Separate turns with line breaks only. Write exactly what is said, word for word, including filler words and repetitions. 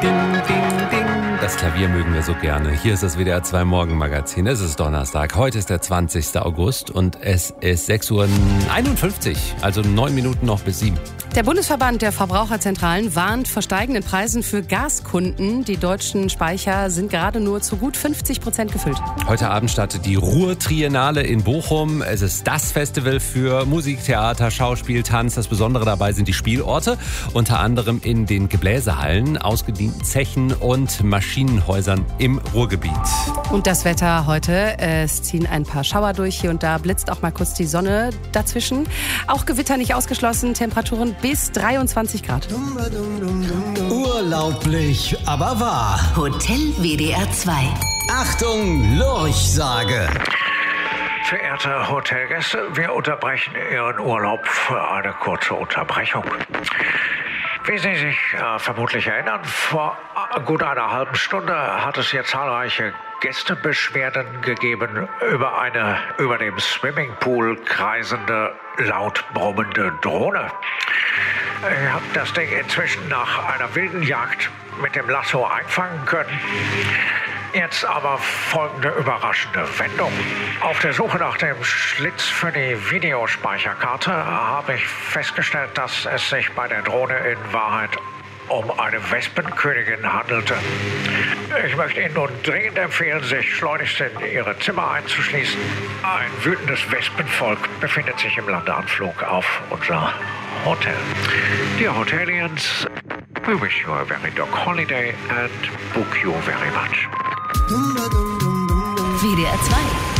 Ding, ding, ding. Das Klavier mögen wir so gerne. Hier ist das W D R zwei Morgenmagazin. Es ist Donnerstag. Heute ist der zwanzigster August und es ist sechs Uhr einundfünfzig, also neun Minuten noch bis sieben.
Der Bundesverband der Verbraucherzentralen warnt vor steigenden Preisen für Gaskunden. Die deutschen Speicher sind gerade nur zu gut fünfzig Prozent gefüllt.
Heute Abend startet die Ruhr-Triennale in Bochum. Es ist das Festival für Musik, Theater, Schauspiel, Tanz. Das Besondere dabei sind die Spielorte, unter anderem in den Gebläsehallen, ausgedienten Zechen und Maschinenhäusern im Ruhrgebiet.
Und das Wetter heute, es ziehen ein paar Schauer durch. Hier und da blitzt auch mal kurz die Sonne dazwischen. Auch Gewitter nicht ausgeschlossen, Temperaturen bis dreiundzwanzig Grad.
Urlaublich, aber wahr.
Hotel W D R zwei.
Achtung, Lurchsage.
Verehrte Hotelgäste, wir unterbrechen Ihren Urlaub für eine kurze Unterbrechung. Wie Sie sich äh, vermutlich erinnern, vor äh, gut einer halben Stunde hat es hier zahlreiche Gästebeschwerden gegeben über eine über dem Swimmingpool kreisende, laut brummende Drohne. Ich habe das Ding inzwischen nach einer wilden Jagd mit dem Lasso einfangen können. Jetzt aber folgende überraschende Wendung. Auf der Suche nach dem Schlitz für die Videospeicherkarte habe ich festgestellt, dass es sich bei der Drohne in Wahrheit um eine Wespenkönigin handelte. Ich möchte Ihnen nun dringend empfehlen, sich schleunigst in Ihre Zimmer einzuschließen. Ein wütendes Wespenvolk befindet sich im Landeanflug auf unser Hotel. Dear Hotelians, we wish you a very dog holiday and book you very much.
W D R zwei.